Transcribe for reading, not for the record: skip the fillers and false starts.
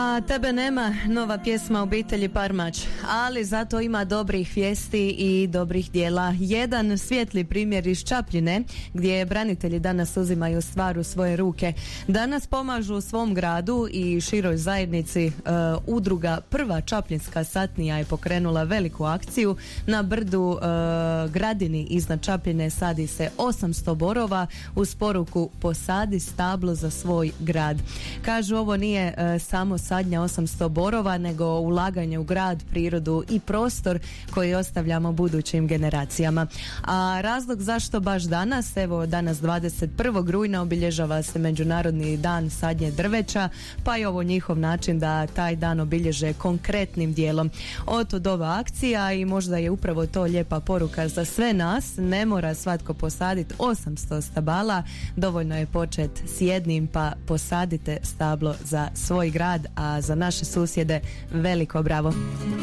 A tebe nema, nova pjesma obitelji Parmač, ali zato ima dobrih vijesti i dobrih dijela. Jedan svijetli primjer iz Čapljine, gdje branitelji danas uzimaju stvar u svoje ruke. Danas pomažu u svom gradu i široj zajednici. Udruga Prva Čapljinska satnija je pokrenula veliku akciju. Na brdu Gradini iznad Čapljine sadi se 800 borova uz poruku posadi stablo za svoj grad. Kažu, ovo nije samo sadnja 800 borova, nego ulaganje u grad, prirodu i prostor koji ostavljamo budućim generacijama. A razlog zašto baš danas, evo danas 21. rujna obilježava se Međunarodni dan sadnje drveća, pa je ovo njihov način da taj dan obilježe konkretnim dijelom. Otud ova akcija i možda je upravo to lijepa poruka za sve nas. Ne mora svatko posaditi 800 stabala, dovoljno je početi s jednim, pa posadite stablo za svoj grad, a za naše susjede veliko bravo.